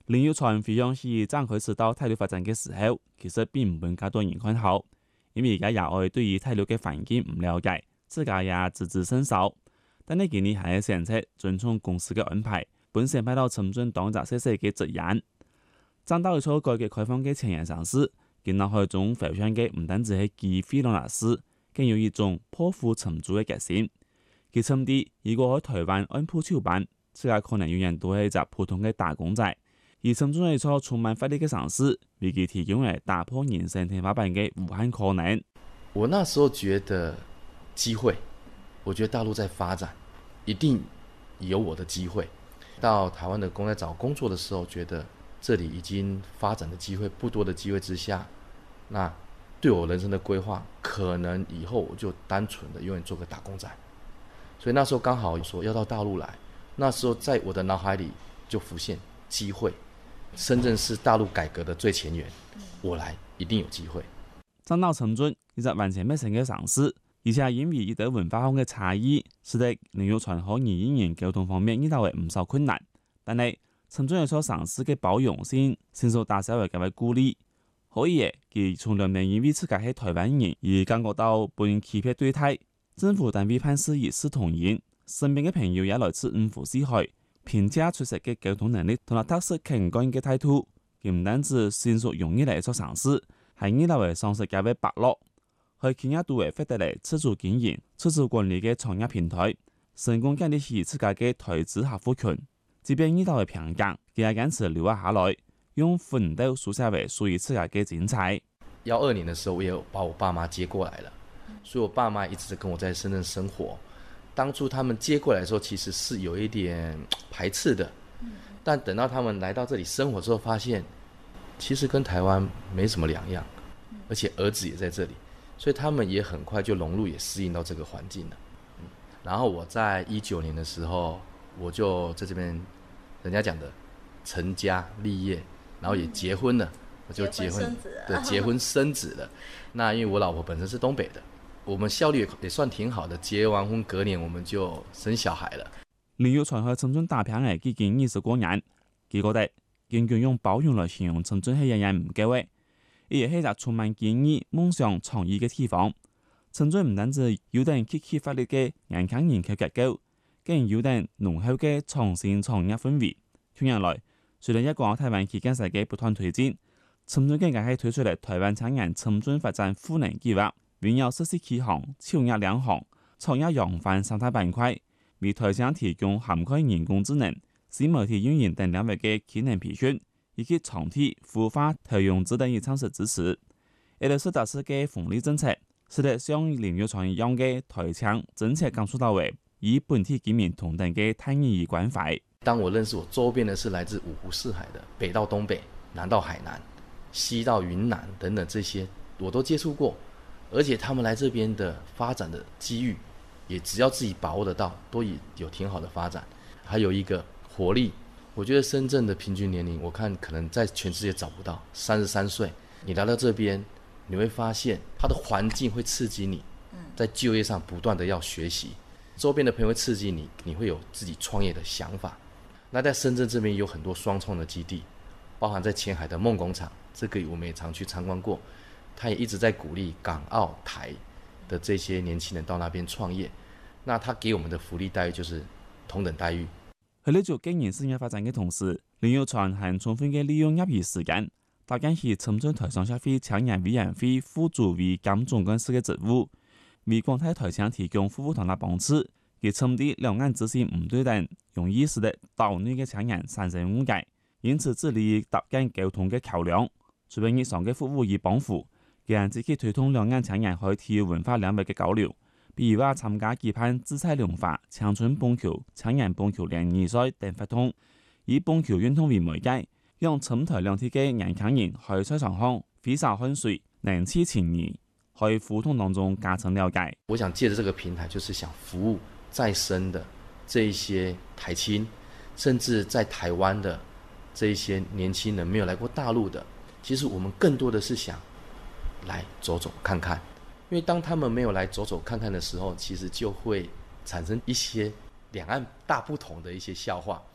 林耀傳回想起剛開始到大陸發展嘅時候，其實並唔本較多人看好，因為而家也愛對於大陸嘅環境唔了解，自家也知之甚少。但係今年係選擇遵從公司嘅安排，本身派到深圳當一細細嘅職員。爭到咗改革開放嘅前沿嘗試，見腦海中浮現嘅唔單止係機會落嚟事，更有一種破釜沉舟嘅決心。佢深啲，如果喺台灣按部就班，世界可能有人都係一隻普通嘅打工仔，而深圳係一座充滿活力嘅城市，為佢提供嚟打破人生天花板嘅無限可能。 我那時候覺得機會，我覺得大陸在發展，一定有我的機會。到台灣的公司找工作的時候，覺得這裡已經發展的機會不多的機會之下，那對我人生的規劃，可能以後我就單純的永遠做個打工仔。所以那時候剛好說要到大陸來，那時候在我的腦海裡就浮現機會。深圳是大陸改革的最前沿，我來一定有機會。 爭到深圳，一隻完全陌生嘅城市，而且因為一啲文化上嘅差異，使得林耀傳和語言溝通方面遇到嘅唔少困難。但係深圳有所城市嘅包容性，承受大小嘅各位顧慮，可以佢從來未因為自己係台灣人而感覺到被欺騙對待。政府單位辦事一視同仁，身邊嘅朋友也來自五湖四海。評價出色嘅溝通能力同埋特色情感嘅態度，佢唔單止迅速容易嚟做嘗試，係依賴為上市價位伯樂，去企業都會獲得嚟自主經營、自主管理嘅創業平台，成功建立起自家嘅台資客戶群。即便依賴為平價，佢也堅持留下來，用奮鬥書寫為屬於自家嘅精彩。 12年的時候，我也有把我爸媽接過來了，所以我爸媽一直跟我在深圳生活。當初他們接過來的時候，其實是有一點排斥的，但等到他們來到這裡生活之後，發現其實跟台灣沒什麼兩樣，而且兒子也在這裡，所以他們也很快就融入，也適應到這個環境了。然後我在19年的時候，我就在這邊，人家講的成家立業，然後也結婚了，我就結婚，對，結婚生子了。那因為我老婆本身是東北的。我們效率也算挺好的，結完婚隔年我們就生小孩了。 林耀傳喺深圳打拼嘅幾近20多年，佢覺得堅決用包容來形容深圳係人人唔夠嘅，而係一個充滿建議、夢想、創意嘅地方。深圳唔單止有等極其發力嘅硬強人口結構，更有等濃厚嘅創新創業氛圍。近年來，隨着一個台灣期間勢嘅不斷推進，深圳更加係推出嚟台灣青年深圳發展賦能計劃。並有實施幾項超額兩項創業揚帆生態板塊，為台商提供涵蓋人工智能、新媒體運營等領域嘅技能培訓，以及長期孵化投融資等嘅常識支持。而係實達市嘅紅利政策，使得像林耀傳一樣嘅台商政策感受到位，以本地居民同等嘅待遇與關懷。 當我認識我周邊的是來自五湖四海的，北到東北，南到海南，西到雲南等等，這些我都接觸過。而且他們來這邊的發展的機遇，也只要自己把握得到，都有挺好的發展。還有一個活力，我覺得深圳的平均年齡，我看可能在全世界找不到33歲。你來到這邊，你會發現它的環境會刺激你，在就業上不斷的要學習，周邊的朋友會刺激你，你會有自己創業的想法。那在深圳這邊有很多雙創的基地，包含在前海的夢工廠，這個我們也常去參觀過。他也一直在鼓勵港澳台的這些年輕人到那邊創業，那他給我們的福利待遇就是同等待遇。 喺呢做經營事業發展嘅同時，林耀傳係充分嘅利用業餘時間，搭緊起深圳台商協會青年委員會副主委兼總幹事嘅職務，為廣大台商提供服務同埋幫助，佢深知兩岸資訊唔對等，容易使得島內嘅青年產生誤解，因此致力搭緊溝通嘅橋樑，除咗日常嘅服務與幫扶。佢積極推動兩岸青年喺體育文化領域嘅交流，比如話參加舉辦姿彩龍華、青春棒球、青年棒球聯誼賽等活動，以棒球運動為媒介，讓深台兩地嘅年輕人喺賽場上揮灑汗水、能黐情誼，喺互動當中加深了解。 我想借着這個平台，就是想服務在深的這一些台青，甚至在台灣的這一些年輕人沒有來過大陸的，其實我們更多的是想來走走看看，因為當他們沒有來走走看看的時候，其實就會產生一些兩岸大不同的一些笑話。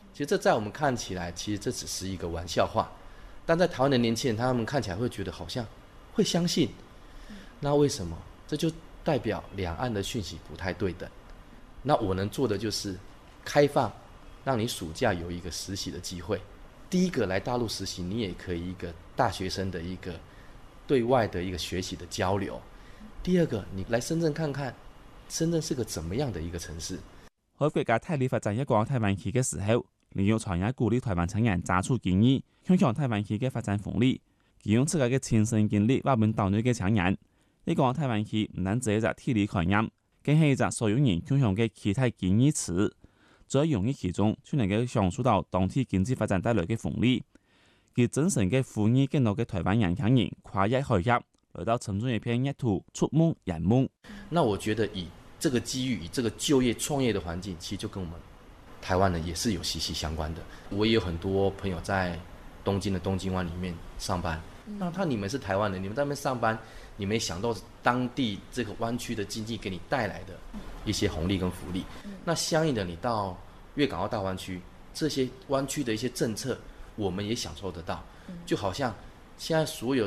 其实这在我们看起来，其实这只是一个玩笑话，但在台湾的年轻人，他们看起来会觉得好像会相信。那为什么？这就代表两岸的讯息不太对等。那我能做的就是开放，让你暑假有一个实习的机会。第一个来大陆实习，你也可以一个大学生的一个对外的一个學習的交流。第二個，你來深圳看看，深圳是個怎麼樣的一個城市。 喺國家大力發展一個台灣區嘅時候，林耀才也鼓勵台灣青年抓住機遇，享受台灣區嘅發展紅利。佢用自己嘅親身經歷話俾島內嘅青年，呢個台灣區唔單止係一個地理概念，更係一個所有人共享嘅其他機遇詞。在融入其中，就能夠享受到當地經濟發展帶來嘅紅利。佢真誠嘅呼籲更多嘅台灣年輕人跨越海峽，來到深圳一片熱土，觸夢圓夢。 那我覺得以這個機遇，以這個就業創業的環境，其實就跟我們台灣人也是有息息相關的。我也有很多朋友在東京的東京灣裡面上班，那你們是台灣人，你們在那邊上班，你沒想到當地這個灣區的經濟給你帶來的一些紅利跟福利。那相應的，你到粵港澳大灣區，這些灣區的一些政策，我們也享受得到。就好像現在所有